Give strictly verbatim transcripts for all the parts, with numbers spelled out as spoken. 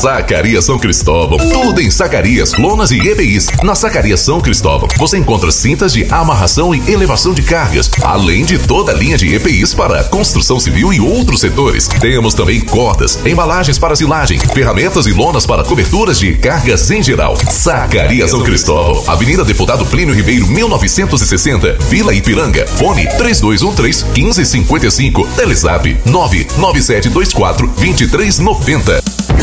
Zacarias São Cristóvão. Tudo em sacarias, lonas e E P Is. Na Zacarias São Cristóvão, você encontra cintas de amarração e elevação de cargas, além de toda a linha de E P Is para construção civil e outros setores. Temos também cordas, embalagens para silagem, ferramentas e lonas para coberturas de cargas em geral. Zacarias São Cristóvão, Avenida Deputado Plínio Ribeiro, mil novecentos e sessenta, Vila Ipiranga. Fone três dois um três, um cinco cinco cinco. Telezap nove nove sete dois quatro, dois três nove zero.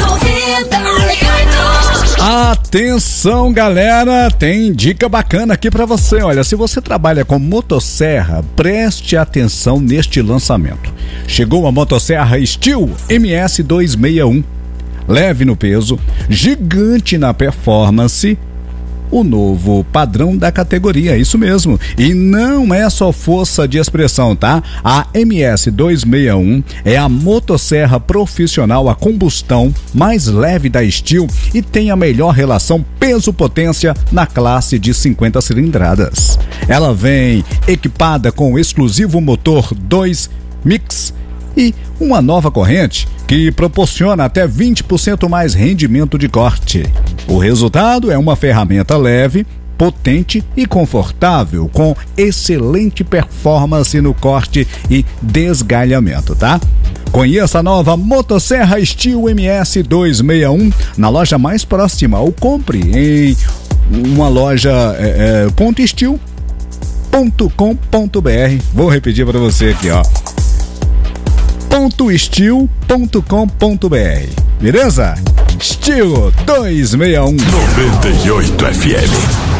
Atenção, galera, tem dica bacana aqui pra você. Olha, se você trabalha com motosserra, preste atenção neste lançamento. Chegou a motosserra Steel M S duzentos e sessenta e um. Leve no peso, gigante na performance, o novo padrão da categoria, isso mesmo. E não é só força de expressão, tá? A M S duzentos e sessenta e um é a motosserra profissional a combustão mais leve da Steel e tem a melhor relação peso-potência na classe de cinquenta cilindradas. Ela vem equipada com o exclusivo motor dois Mix e uma nova corrente que proporciona até vinte por cento mais rendimento de corte. O resultado é uma ferramenta leve, potente e confortável, com excelente performance no corte e desgalhamento, tá? Conheça a nova motosserra Steel M S duzentos e sessenta e um na loja mais próxima ou compre em uma loja é, é, ponto steel ponto com ponto b r. Vou repetir para você aqui, ó. ponto steel ponto com ponto b r. Beleza? Steel duzentos e sessenta e um noventa e oito F M.